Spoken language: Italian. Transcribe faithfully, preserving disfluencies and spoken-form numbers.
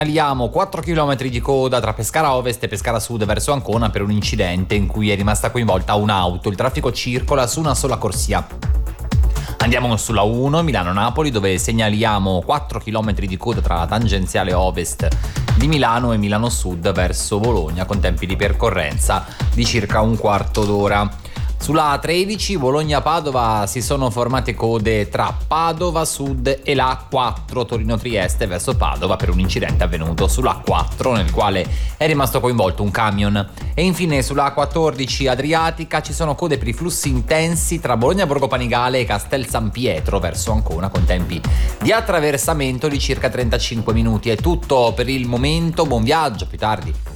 Segnaliamo quattro chilometri di coda tra Pescara Ovest e Pescara Sud verso Ancona per un incidente in cui è rimasta coinvolta un'auto. Il traffico circola su una sola corsia. Andiamo sulla uno Milano-Napoli, dove segnaliamo quattro chilometri di coda tra la tangenziale ovest di Milano e Milano Sud verso Bologna, con tempi di percorrenza di circa un quarto d'ora. Sulla A tredici Bologna-Padova si sono formate code tra Padova Sud e la A quattro Torino-Trieste verso Padova per un incidente avvenuto sulla A quattro nel quale è rimasto coinvolto un camion. E infine sulla A quattordici Adriatica ci sono code per i flussi intensi tra Bologna-Borgo Panigale e Castel San Pietro verso Ancona, con tempi di attraversamento di circa trentacinque minuti. È tutto per il momento, buon viaggio, a più tardi.